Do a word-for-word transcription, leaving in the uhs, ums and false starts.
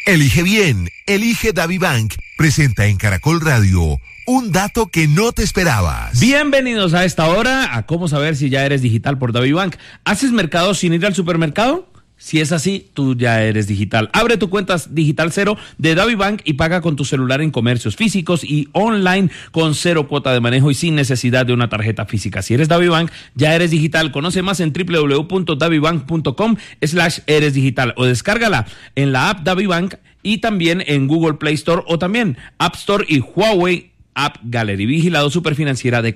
Elige bien, elige DaviBank. Presenta en Caracol Radio un dato que no te esperabas. Bienvenidos a esta hora a cómo saber si ya eres digital por DaviBank. ¿Haces mercado sin ir al supermercado? Si es así, tú ya eres digital. Abre tu cuenta Digital Cero de DaviBank y paga con tu celular en comercios físicos y online con cero cuota de manejo y sin necesidad de una tarjeta física. Si eres DaviBank, ya eres digital. Conoce más en w w w punto davibank punto com slash eres digital o descárgala en la app DaviBank y también en Google Play Store o también App Store y Huawei App Gallery. Vigilado Superfinanciera de